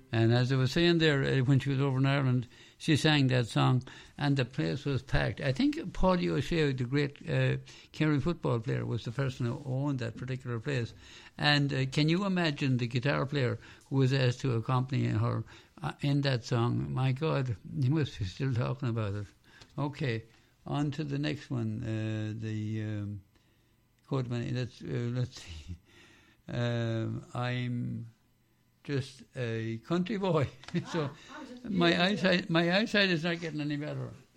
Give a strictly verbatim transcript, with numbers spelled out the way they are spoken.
And as I was saying there, uh, when she was over in Ireland, she sang that song, and the place was packed. I think Paulie O'Shea, the great uh, Kerry football player, was the person who owned that particular place. And uh, can you imagine the guitar player who was asked to accompany her uh, in that song? My God, he must be still talking about it. Okay, on to the next one. Uh, the um, code money. Let's uh, let's see. Um, I'm just a country boy, so my eyesight my eyesight is not getting any better.